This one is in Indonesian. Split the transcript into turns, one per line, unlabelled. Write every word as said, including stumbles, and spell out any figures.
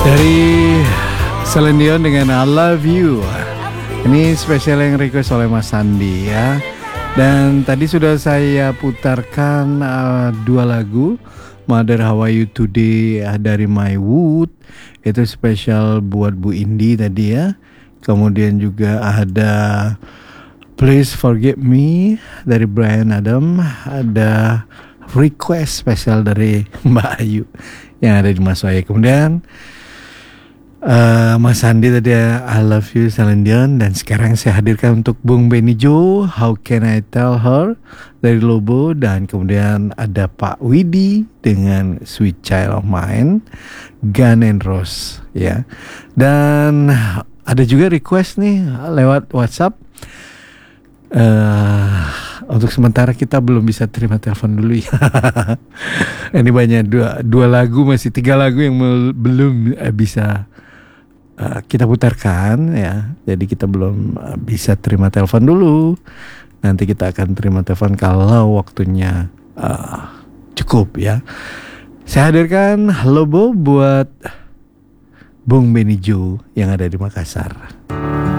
Dari Celine Dion dengan I Love You. Ini spesial yang request oleh Mas Sandi ya. Dan tadi sudah saya putarkan uh, dua lagu, Mother How Are You Today uh, dari My Wood. Itu spesial buat Bu Indi tadi ya. Kemudian juga ada Please Forgive Me dari Bryan Adam. Ada request spesial dari Mbak Ayu yang ada di Mas Wahyu. Kemudian Uh, Mas Sandi tadi I Love You Celine Dion. Dan sekarang saya hadirkan untuk Bung Benny Joe How Can I Tell Her dari Lobo. Dan kemudian ada Pak Widi dengan Sweet Child of Mine, Gun and Rose ya. Dan ada juga request nih lewat WhatsApp. uh, Untuk sementara kita belum bisa terima telepon dulu ya. Ini banyak dua, dua lagu, masih tiga lagu yang mel- belum uh, bisa Uh, kita putarkan ya. Jadi kita belum uh, bisa terima telepon dulu. Nanti kita akan terima telepon kalau waktunya uh, cukup ya. Saya hadirkan Lobo buat Bung Benny Joe yang ada di Makassar.